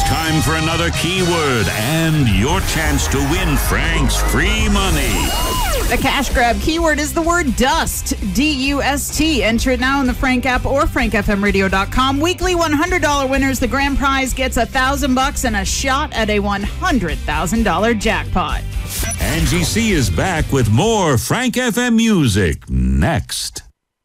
Time for another keyword and your chance to win Frank's free money. The cash grab keyword is the word dust, D-U-S-T. Enter it now in the Frank app or frankfmradio.com. Weekly $100 winners. The grand prize gets $1,000 and a shot at a $100,000 jackpot. Angie C is back with more Frank FM music next.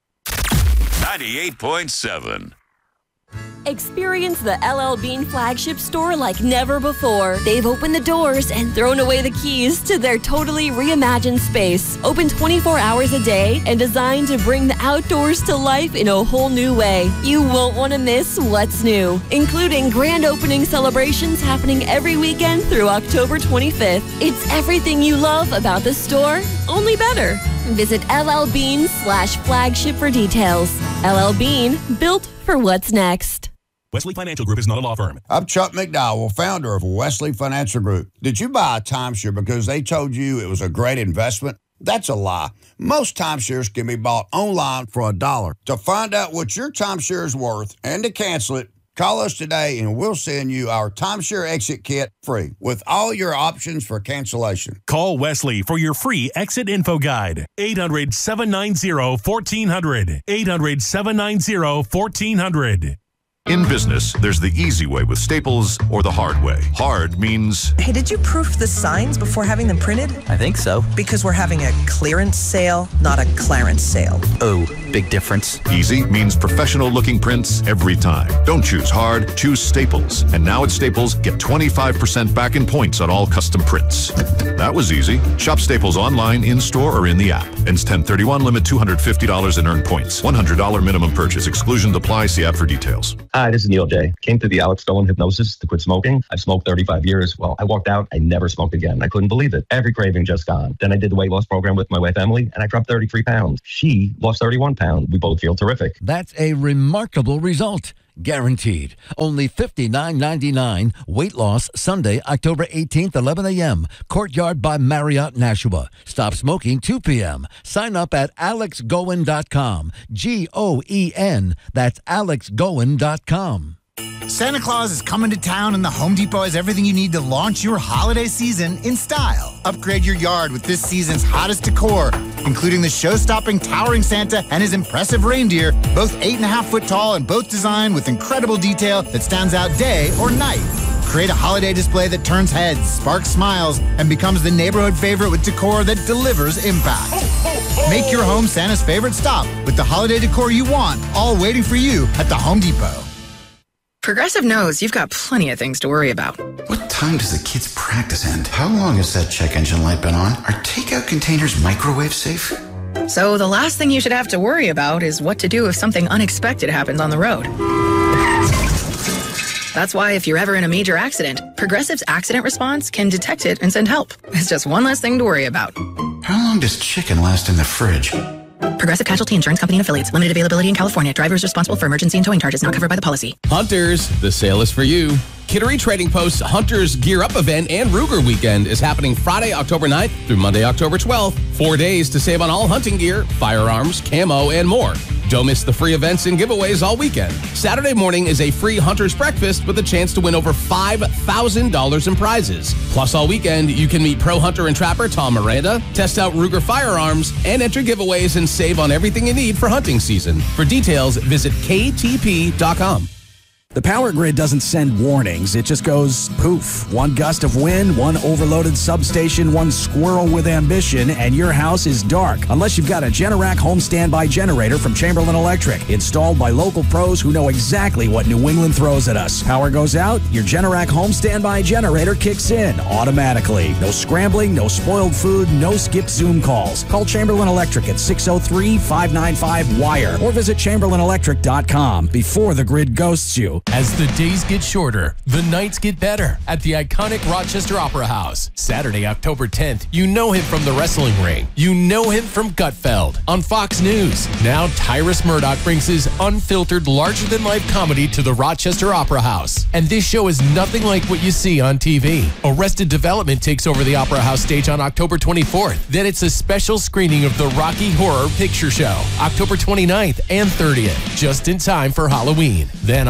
98.7. Experience the LL Bean flagship store like never before. They've opened the doors and thrown away the keys to their totally reimagined space. Open 24 hours a day and designed to bring the outdoors to life in a whole new way. You won't want to miss what's new, including grand opening celebrations happening every weekend through October 25th. It's everything you love about the store, only better. Visit LLBean/flagship for details. LL Bean, built for what's next. Wesley Financial Group is not a law firm. I'm Chuck McDowell, founder of Wesley Financial Group. Did you buy a timeshare because they told you it was a great investment? That's a lie. Most timeshares can be bought online for $1. To find out what your timeshare is worth and to cancel it, call us today and we'll send you our timeshare exit kit free with all your options for cancellation. Call Wesley for your free exit info guide. 800-790-1400. 800-790-1400. In business, there's the easy way with Staples or the hard way. Hard means... Hey, did you proof the signs before having them printed? I think so. Because we're having a clearance sale, not a Clarence sale. Oh, big difference. Easy means professional-looking prints every time. Don't choose hard, choose Staples. And now at Staples, get 25% back in points on all custom prints. That was easy. Shop Staples online, in-store, or in the app. Ends 10/31, limit $250 in earned points. $100 minimum purchase. Exclusions apply. See app for details. Hi, this is Neil J. Came through the Alex Goen hypnosis to quit smoking. I've smoked 35 years. Well, I walked out. I never smoked again. I couldn't believe it. Every craving just gone. Then I did the weight loss program with my wife, Emily, and I dropped 33 pounds. She lost 31 pounds. We both feel terrific. That's a remarkable result. Guaranteed. Only $59.99. Weight loss Sunday, October 18th, 11 a.m. Courtyard by Marriott, Nashua. Stop smoking 2 p.m. Sign up at alexgoen.com. Goen. That's alexgoen.com. Santa Claus is coming to town and the Home Depot has everything you need to launch your holiday season in style. Upgrade your yard with this season's hottest decor, including the show-stopping towering Santa and his impressive reindeer, both 8.5 foot tall and both designed with incredible detail that stands out day or night. Create a holiday display that turns heads, sparks smiles, and becomes the neighborhood favorite with decor that delivers impact. Make your home Santa's favorite stop with the holiday decor you want, all waiting for you at the Home Depot. Progressive knows you've got plenty of things to worry about. What time does the kids' practice end? How long has that check engine light been on? Are takeout containers microwave safe? So the last thing you should have to worry about is what to do if something unexpected happens on the road. That's why if you're ever in a major accident, Progressive's accident response can detect it and send help. It's just one less thing to worry about. How long does chicken last in the fridge? Progressive Casualty Insurance Company and Affiliates. Limited availability in California. Drivers responsible for emergency and towing charges not covered by the policy. Hunters, the sale is for you. Kittery Trading Post's Hunters Gear Up event and Ruger Weekend is happening Friday, October 9th through Monday, October 12th. 4 days to save on all hunting gear, firearms, camo, and more. Don't miss the free events and giveaways all weekend. Saturday morning is a free Hunter's Breakfast with a chance to win over $5,000 in prizes. Plus, all weekend, you can meet pro hunter and trapper Tom Miranda, test out Ruger firearms, and enter giveaways and save on everything you need for hunting season. For details, visit ktp.com. The power grid doesn't send warnings. It just goes poof. One gust of wind, one overloaded substation, one squirrel with ambition, and your house is dark. Unless you've got a Generac home standby generator from Chamberlain Electric, installed by local pros who know exactly what New England throws at us. Power goes out, your Generac home standby generator kicks in automatically. No scrambling, no spoiled food, no skip Zoom calls. Call Chamberlain Electric at 603-595-WIRE or visit chamberlainelectric.com before the grid ghosts you. As the days get shorter, the nights get better at the iconic Rochester Opera House. Saturday, October 10th, you know him from the wrestling ring. You know him from Gutfeld on Fox News. Now Tyrus Murdoch brings his unfiltered, larger-than-life comedy to the Rochester Opera House. And this show is nothing like what you see on TV. Arrested Development takes over the Opera House stage on October 24th. Then it's a special screening of the Rocky Horror Picture Show, October 29th and 30th, just in time for Halloween. Then on October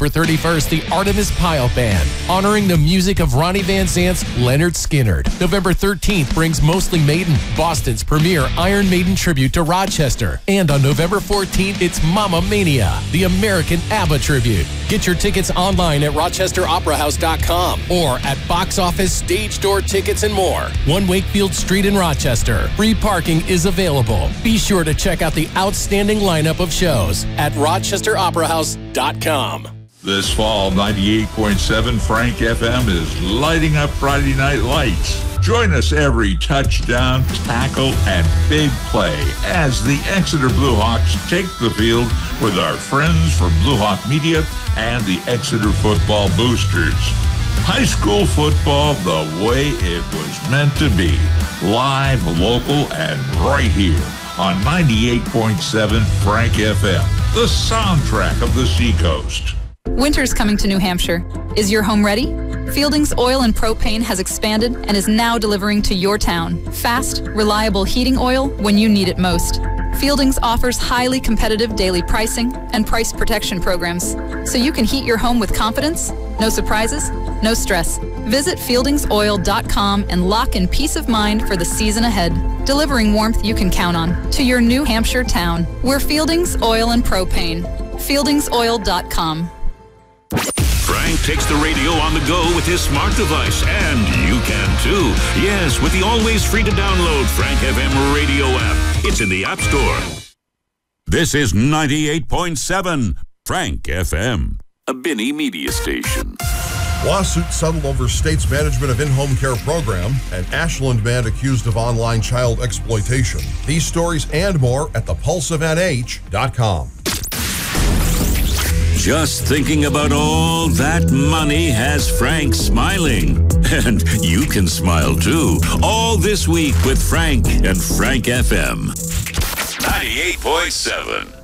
October 31st, the Artemis Pyle Band, honoring the music of Ronnie Van Zant's Leonard Skinner. November 13th brings Mostly Maiden, Boston's premier Iron Maiden tribute to Rochester. And on November 14th, it's Mamma Mania, the American ABBA tribute. Get your tickets online at RochesterOperaHouse.com or at box office, stage door tickets, and more. 1 Wakefield Street in Rochester. Free parking is available. Be sure to check out the outstanding lineup of shows at RochesterOperaHouse.com. This fall, 98.7 Frank FM is lighting up Friday Night Lights. Join us every touchdown, tackle, and big play as the Exeter Blue Hawks take the field with our friends from Blue Hawk Media and the Exeter Football Boosters. High school football the way it was meant to be. Live, local, and right here on 98.7 Frank FM, the soundtrack of the Seacoast. Winter's coming to New Hampshire. Is your home ready? Fielding's Oil and Propane has expanded and is now delivering to your town. Fast, reliable heating oil when you need it most. Fielding's offers highly competitive daily pricing and price protection programs, so you can heat your home with confidence. No surprises, no stress. Visit fieldingsoil.com and lock in peace of mind for the season ahead, delivering warmth you can count on to your New Hampshire town. We're Fielding's Oil and Propane. fieldingsoil.com. Frank takes the radio on the go with his smart device, and you can too. Yes, with the always free to download Frank FM radio app. It's in the App Store. This is 98.7 Frank FM, a Binney media station. Lawsuit settled over state's management of in-home care program and Ashland man accused of online child exploitation. These stories and more at thepulseofnh.com. Just thinking about all that money has Frank smiling. And you can smile too. All this week with Frank and Frank FM. 98.7.